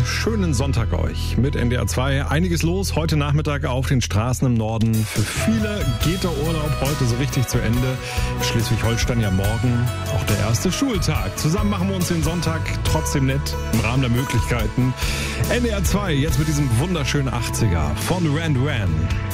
schönen Sonntag euch mit NDR 2. Einiges los heute Nachmittag auf den Straßen im Norden. Für viele geht der Urlaub heute so richtig zu Ende. Schleswig-Holstein ja morgen auch der erste Schultag. Zusammen machen wir uns den Sonntag trotzdem nett im Rahmen der Möglichkeiten. NDR 2 jetzt mit diesem wunderschönen 80er von Duran Duran.